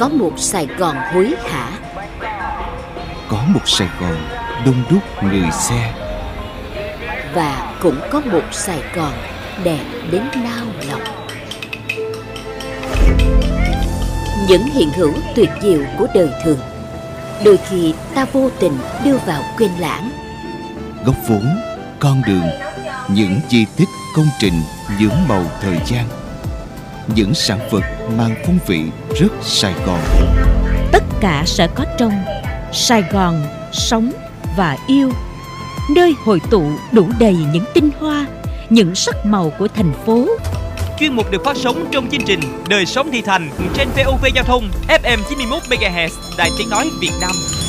Có một Sài Gòn hối hả, có một Sài Gòn đông đúc người xe, và cũng có một Sài Gòn đẹp đến nao lòng. Những hiện hữu tuyệt diệu của đời thường, đôi khi ta vô tình đưa vào quên lãng. góc phố, con đường, những di tích công trình nhuốm màu thời gian, những sản vật mang phong vị rất Sài Gòn. Tất cả sẽ có trong Sài Gòn sống và yêu, nơi hội tụ đủ đầy những tinh hoa, những sắc màu của thành phố. Chuyên mục được phát sóng trong chương trình Đời sống thị thành trên VOV Giao thông FM 91 MHz Đài Tiếng nói Việt Nam.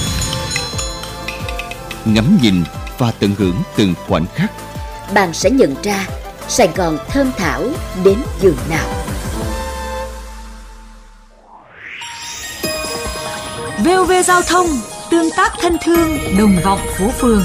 Ngắm nhìn và tận hưởng từng khoảnh khắc, Bạn sẽ nhận ra Sài Gòn thơm thảo đến giường nào. VOV Giao thông, tương tác thân thương, đồng vọng phố phường.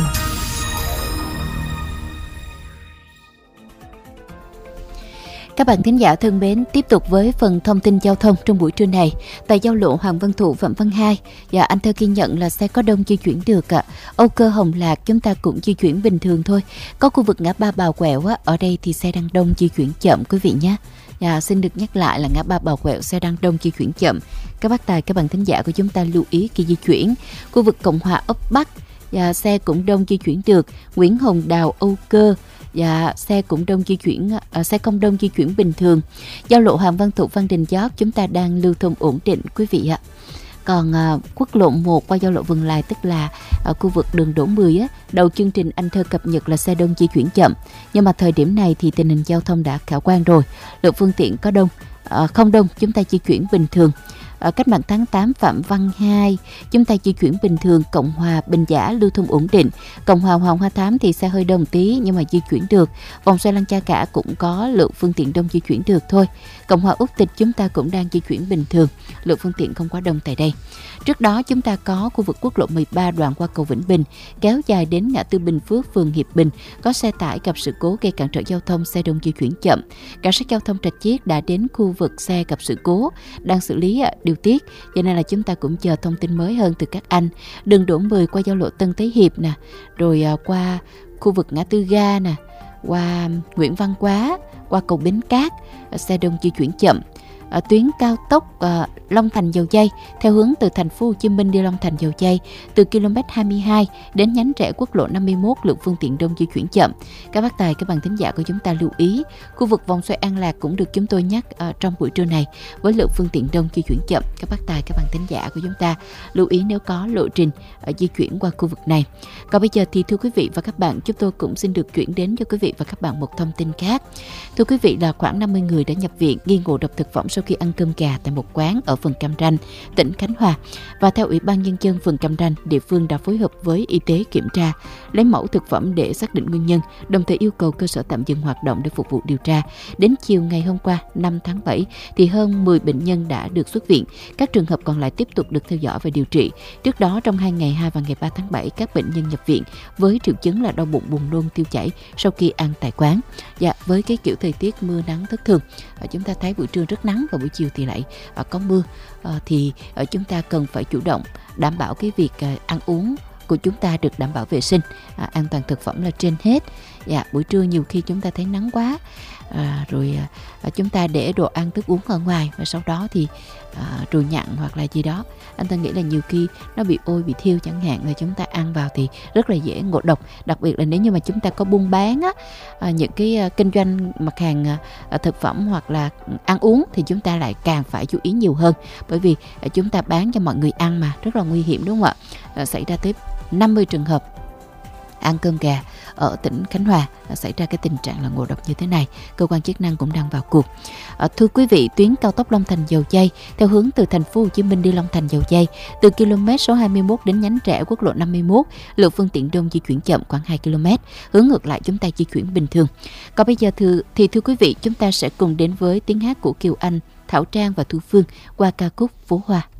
Các bạn thính giả thân mến, tiếp tục với phần thông tin giao thông trong buổi trưa này. Tại giao lộ Hoàng Văn Thụ, Phạm Văn Hai, và anh Thơ ghi nhận là xe có đông di chuyển được ạ. Âu Cơ, Hồng Lạc chúng ta cũng di chuyển bình thường thôi. Có khu vực ngã ba Bào Quẹo á, ở đây thì xe đang đông di chuyển chậm quý vị nhé. Và xin được nhắc lại là ngã ba Bào Quẹo xe đang đông di chuyển chậm. Các bác tài, các bạn thính giả của chúng ta lưu ý khi di chuyển. Khu vực Cộng Hòa ấp Bắc, và xe cũng đông di chuyển được. Nguyễn Hồng Đào, Âu Cơ, và xe cũng đông di chuyển, xe không đông di chuyển bình thường. Giao lộ Hoàng Văn Thụ, Văn Đình Giót chúng ta đang lưu thông ổn định quý vị ạ. Còn quốc lộ 1 qua giao lộ Vườn Lài, tức là ở khu vực đường Đỗ 10 á, đầu chương trình anh Thơ cập nhật là xe đông di chuyển chậm. Nhưng mà thời điểm này thì tình hình giao thông đã khả quan rồi. Lượng phương tiện có đông, không đông, chúng ta di chuyển bình thường. Cách mạng tháng 8 Phạm Văn Hai chúng ta di chuyển bình thường. Cộng Hòa Bình Giả lưu thông ổn định. Cộng Hòa Hoàng Hoa Thám thì xe hơi đông tí nhưng mà di chuyển được. Vòng xoay Lăng Cha Cả cũng có lượng phương tiện đông di chuyển được thôi. Cộng Hòa Úc Tịch chúng ta cũng đang di chuyển bình thường, lượng phương tiện không quá đông tại đây. Trước đó chúng ta có khu vực quốc lộ 13 đoạn qua cầu Vĩnh Bình kéo dài đến ngã tư Bình Phước, phường Hiệp Bình, có xe tải gặp sự cố gây cản trở giao thông, xe đông di chuyển chậm. Cảnh sát giao thông Rạch Chiếc đã đến khu vực xe gặp sự cố đang xử lý điều tiết, cho nên là chúng ta cũng chờ thông tin mới hơn từ các anh. Đường Đỗ 10 qua giao lộ Tân Thế Hiệp nè, rồi qua khu vực ngã tư Ga nè, qua Nguyễn Văn Quá, qua cầu Bến Cát, xe đông di chuyển chậm. Tuyến cao tốc Long Thành Dầu Giây theo hướng từ thành phố Hồ Chí Minh đi Long Thành Dầu Giây từ km 22 đến nhánh rẽ quốc lộ 51, lượng phương tiện đông di chuyển chậm. Các bác tài, các bạn thính giả của chúng ta lưu ý, khu vực vòng xoay An Lạc cũng được chúng tôi nhắc trong buổi trưa này với lượng phương tiện đông di chuyển chậm. Các bác tài, các bạn thính giả của chúng ta lưu ý nếu có lộ trình di chuyển qua khu vực này. Còn bây giờ thì thưa quý vị và các bạn, chúng tôi cũng xin được chuyển đến cho quý vị và các bạn một thông tin khác. Thưa quý vị, là khoảng 50 người đã nhập viện nghi ngộ độc thực phẩm sau khi ăn cơm gà tại một quán ở phường Cam Ranh, tỉnh Khánh Hòa. Và theo Ủy ban Nhân dân phường Cam Ranh, địa phương đã phối hợp với y tế kiểm tra, lấy mẫu thực phẩm để xác định nguyên nhân, đồng thời yêu cầu cơ sở tạm dừng hoạt động để phục vụ điều tra. Đến chiều ngày hôm qua, 5 tháng 7, thì hơn 10 bệnh nhân đã được xuất viện. Các trường hợp còn lại tiếp tục được theo dõi và điều trị. Trước đó, trong 2 ngày 2 và ngày 3 tháng 7, các bệnh nhân nhập viện với triệu chứng là đau bụng, buồn nôn, tiêu chảy sau khi ăn tại quán. Dạ, với cái kiểu thời tiết mưa nắng thất thường, chúng ta thấy buổi trưa rất nắng và buổi chiều thì lại có mưa, thì chúng ta cần phải chủ động đảm bảo cái việc ăn uống của chúng ta được đảm bảo vệ sinh, an toàn thực phẩm là trên hết. Dạ, buổi trưa nhiều khi chúng ta thấy nắng quá, rồi chúng ta để đồ ăn thức uống ở ngoài và sau đó thì rồi nhặn hoặc là gì đó, anh ta nghĩ là nhiều khi nó bị ôi, bị thiêu chẳng hạn, là chúng ta ăn vào thì rất là dễ ngộ độc. Đặc biệt là nếu như mà chúng ta có buôn bán những cái kinh doanh mặt hàng thực phẩm hoặc là ăn uống thì chúng ta lại càng phải chú ý nhiều hơn, bởi vì chúng ta bán cho mọi người ăn mà, rất là nguy hiểm, đúng không ạ? Xảy ra tới 50 trường hợp ăn cơm gà ở tỉnh Khánh Hòa xảy ra cái tình trạng là ngộ độc như thế này. Cơ quan chức năng cũng đang vào cuộc. Thưa quý vị, tuyến cao tốc Long Thành Dầu Giây theo hướng từ thành phố Hồ Chí Minh đi Long Thành Dầu Giây từ km số 21 đến nhánh rẽ quốc lộ 51, lượng phương tiện đông di chuyển chậm khoảng 2 km. Hướng ngược lại chúng ta di chuyển bình thường. Còn bây giờ thì thưa quý vị, chúng ta sẽ cùng đến với tiếng hát của Kiều Anh, Thảo Trang và Thu Phương qua ca khúc Phố Hoa.